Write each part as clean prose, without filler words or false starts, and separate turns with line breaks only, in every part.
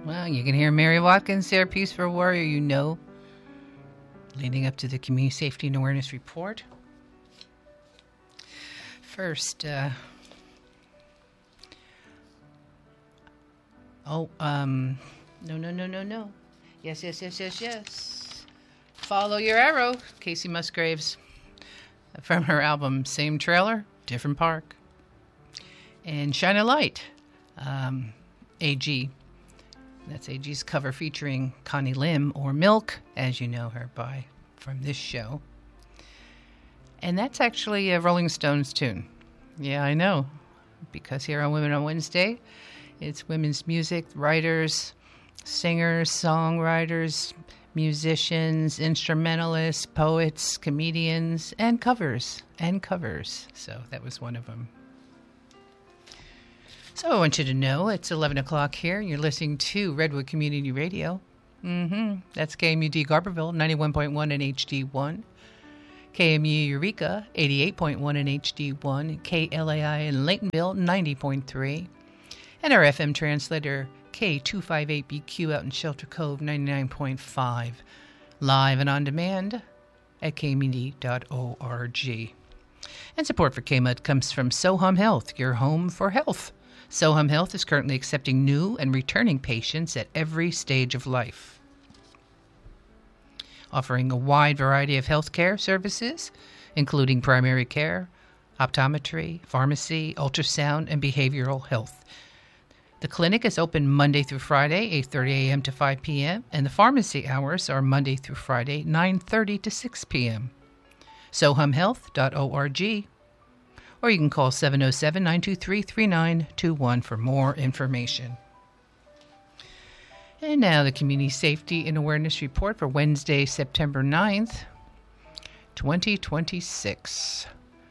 Well, you can hear Mary Watkins there, Peace for Warrior, leading up to the Community Safety and Awareness Report. First, no. Yes. Follow Your Arrow, Casey Musgraves, from her album Same Trailer, Different Park. And Shine a Light, AG. That's AG's cover featuring Connie Lim, or Milk, as you know her by from this show. And that's actually a Rolling Stones tune. Yeah, I know, because here on Women on Wednesday, it's women's music, writers, singers, songwriters, musicians, instrumentalists, poets, comedians, and covers. So that was one of them. So I want you to know it's 11 o'clock here, and you're listening to Redwood Community Radio. That's KMUD Garberville, 91.1 and HD1. KMU Eureka, 88.1 and HD1. KLAI in Laytonville, 90.3. And our FM translator, K258BQ out in Shelter Cove, 99.5. Live and on demand at kmud.org. And support for KMUD comes from Sohum Health, your home for health. Sohum Health is currently accepting new and returning patients at every stage of life, offering a wide variety of healthcare services, including primary care, optometry, pharmacy, ultrasound, and behavioral health. The clinic is open Monday through Friday, 8:30 a.m. to 5 p.m., and the pharmacy hours are Monday through Friday, 9:30 to 6 p.m. SohumHealth.org, or you can call 707-923-3921 for more information. And now the Community Safety and Awareness Report for Wednesday, September 9th, 2026.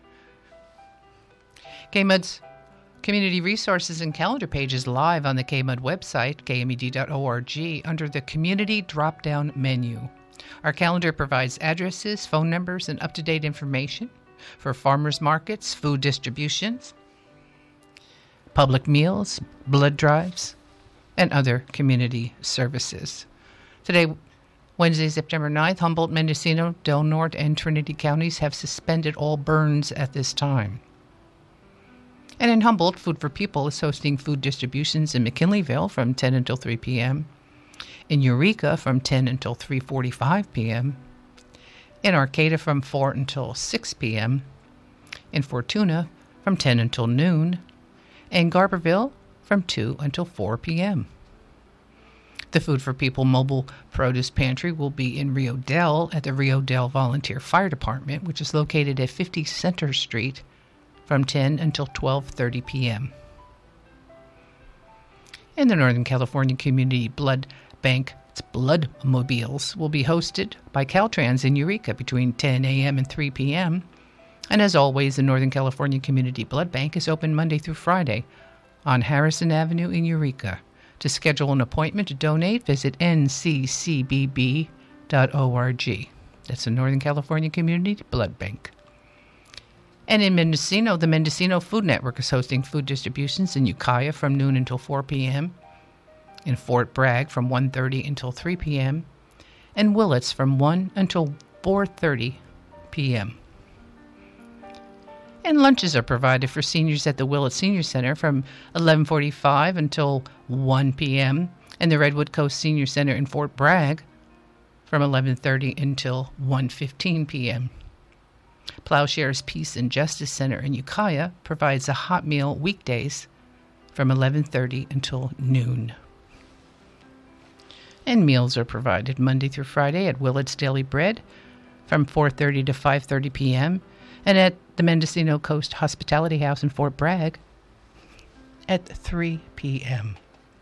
KMUD's Community Resources and Calendar page is live on the KMUD website, kmud.org, under the Community drop-down menu. Our calendar provides addresses, phone numbers, and up-to-date information for farmers markets, food distributions, public meals, blood drives, and other community services. Today, Wednesday, September 9th, Humboldt, Mendocino, Del Norte, and Trinity counties have suspended all burns at this time. And in Humboldt, Food for People is hosting food distributions in McKinleyville from 10 until 3 p.m., in Eureka from 10 until 3:45 p.m., in Arcata from 4 until 6 p.m., in Fortuna from 10 until noon, and Garberville from 2 until 4 p.m. The Food for People mobile produce pantry will be in Rio Dell at the Rio Dell Volunteer Fire Department, which is located at 50 Center Street from 10 until 12:30 p.m. And the Northern California Community Blood Bank Blood Mobiles will be hosted by Caltrans in Eureka between 10 a.m. and 3 p.m. And as always, the Northern California Community Blood Bank is open Monday through Friday on Harrison Avenue in Eureka. To schedule an appointment to donate, visit nccbb.org. That's the Northern California Community Blood Bank. And in Mendocino, the Mendocino Food Network is hosting food distributions in Ukiah from noon until 4 p.m., in Fort Bragg from 1:30 until 3 p.m., and Willits from 1 until 4:30 p.m. And lunches are provided for seniors at the Willits Senior Center from 11:45 until 1 p.m., and the Redwood Coast Senior Center in Fort Bragg from 11:30 until 1:15 p.m. Plowshares Peace and Justice Center in Ukiah provides a hot meal weekdays from 11:30 until noon. And meals are provided Monday through Friday at Willard's Daily Bread from 4:30 to 5:30 p.m. and at the Mendocino Coast Hospitality House in Fort Bragg at 3 p.m.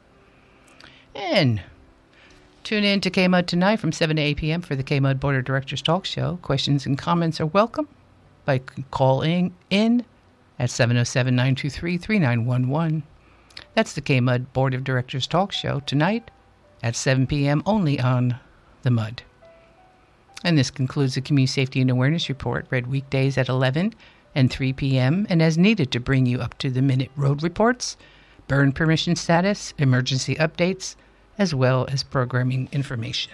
And tune in to KMUD tonight from 7 to 8 p.m. for the KMUD Board of Directors Talk Show. Questions and comments are welcome by calling in at 707-923-3911. That's the KMUD Board of Directors Talk Show tonight at 7 p.m. only on the Mud. And this concludes the Community Safety and Awareness Report, read weekdays at 11 and 3 p.m. and as needed to bring you up to the minute road reports, burn permission status, emergency updates, as well as programming information.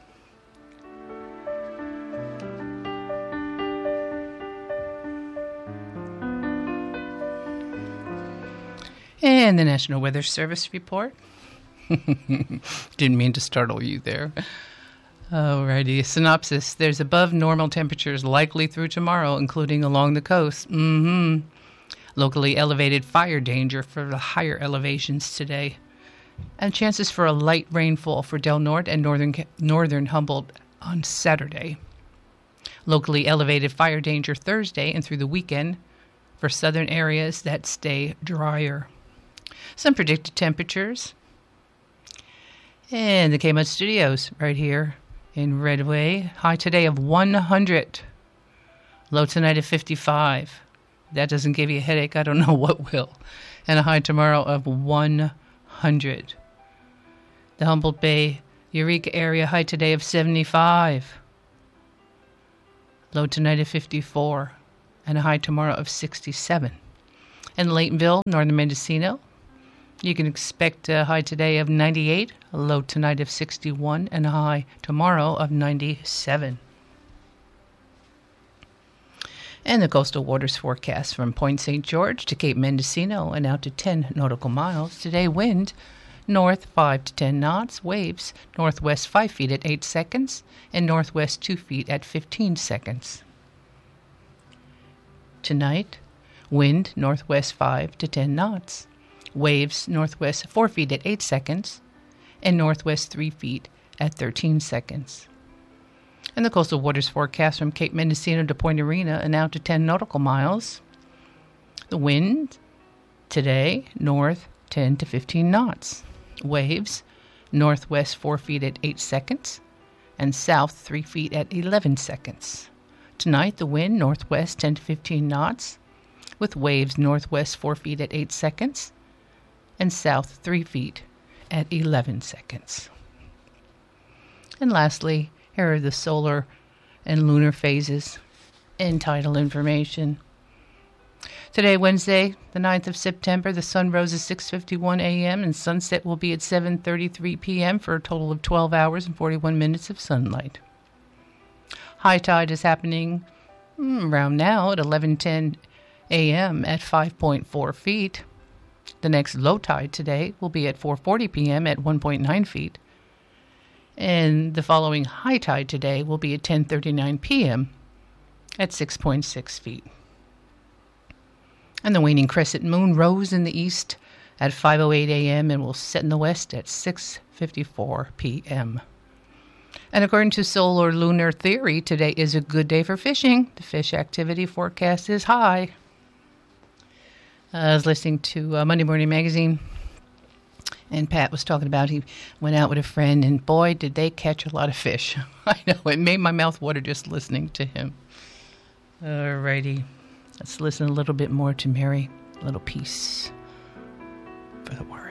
And the National Weather Service report. Didn't mean to startle you there. Alrighty, synopsis. There's above normal temperatures likely through tomorrow, including along the coast. Locally elevated fire danger for the higher elevations today. And chances for a light rainfall for Del Norte and northern Humboldt on Saturday. Locally elevated fire danger Thursday and through the weekend for southern areas that stay drier. Some predicted temperatures. And the KMUD Studios right here in Redway. High today of 100. Low tonight of 55. That doesn't give you a headache. I don't know what will. And a high tomorrow of 100. The Humboldt Bay, Eureka area high today of 75. Low tonight of 54. And a high tomorrow of 67. In Laytonville, northern Mendocino, you can expect a high today of 98, a low tonight of 61, and a high tomorrow of 97. And the coastal waters forecast from Point St. George to Cape Mendocino and out to 10 nautical miles. Today, wind north 5 to 10 knots, waves northwest 5 feet at 8 seconds, and northwest 2 feet at 15 seconds. Tonight, wind northwest 5 to 10 knots. Waves northwest 4 feet at 8 seconds, and northwest 3 feet at 13 seconds. And the coastal waters forecast from Cape Mendocino to Point Arena and out to 10 nautical miles. The wind today, north 10 to 15 knots. Waves northwest 4 feet at 8 seconds, and south 3 feet at 11 seconds. Tonight, the wind northwest 10 to 15 knots, with waves northwest 4 feet at 8 seconds, and south 3 feet at 11 seconds. And lastly, here are the solar and lunar phases and tidal information. Today, Wednesday, the 9th of September, the sun rose at 6:51 a.m. and sunset will be at 7:33 p.m. for a total of 12 hours and 41 minutes of sunlight. High tide is happening around now at 11:10 a.m. at 5.4 feet. The next low tide today will be at 4:40 p.m. at 1.9 feet. And the following high tide today will be at 10:39 p.m. at 6.6 feet. And the waning crescent moon rose in the east at 5:08 a.m. and will set in the west at 6:54 p.m. And according to solar lunar theory, today is a good day for fishing. The fish activity forecast is high. I was listening to Monday Morning Magazine, and Pat was talking about he went out with a friend, and boy, did they catch a lot of fish. I know, it made my mouth water just listening to him. All righty, let's listen a little bit more to Mary. A little peace for the world.